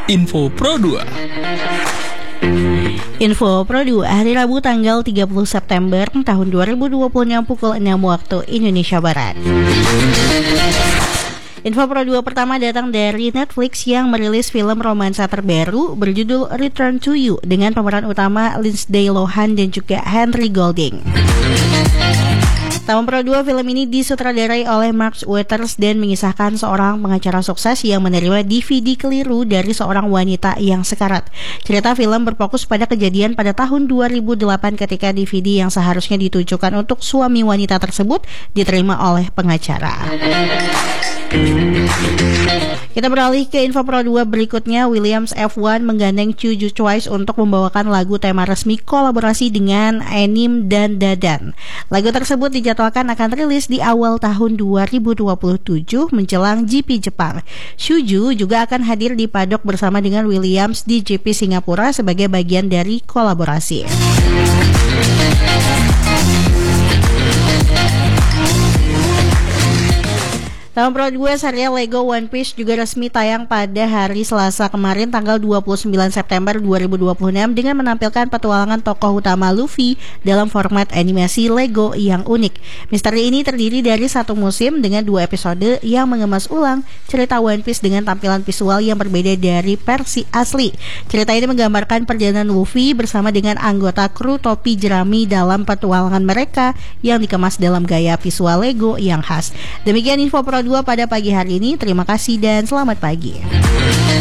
Info Pro 2. Info Pro 2 hari Rabu tanggal 30 September tahun 2026 pukul 6 waktu Indonesia Barat. Info Pro 2 pertama datang dari Netflix yang merilis film romansa terbaru berjudul Return to You dengan pemeran utama Lindsay Lohan dan juga Henry Golding. Tahun Pro 2 film ini disutradarai oleh Mark Waters dan mengisahkan seorang pengacara sukses yang menerima DVD keliru dari seorang wanita yang sekarat. Cerita film berfokus pada kejadian pada tahun 2008 ketika DVD yang seharusnya ditujukan untuk suami wanita tersebut diterima oleh pengacara. Kita beralih ke Info Pro 2 berikutnya. Williams F1 menggandeng Chu Ju Choice untuk membawakan lagu tema resmi kolaborasi dengan Enim dan Dadan. Lagu tersebut dijadwalkan akan rilis di awal tahun 2027 menjelang GP Jepang. Chu Ju juga akan hadir di paddock bersama dengan Williams di GP Singapura sebagai bagian dari kolaborasi. Tahun Pro 2 serial Lego One Piece juga resmi tayang pada hari Selasa kemarin tanggal 29 September 2026 dengan menampilkan petualangan tokoh utama Luffy dalam format animasi Lego yang unik. Misteri ini terdiri dari satu musim dengan 2 episode yang mengemas ulang cerita One Piece dengan tampilan visual yang berbeda dari versi asli. Cerita ini menggambarkan perjalanan Luffy bersama dengan anggota kru topi jerami dalam petualangan mereka yang dikemas dalam gaya visual Lego yang khas. Demikian Info Pro 2 pada pagi hari ini. Terima kasih dan selamat pagi.